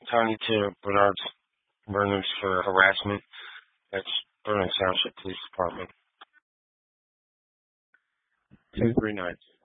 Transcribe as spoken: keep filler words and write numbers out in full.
County to Bernard Burners for harassment. That's Bernard Township Police Department. Two three nine.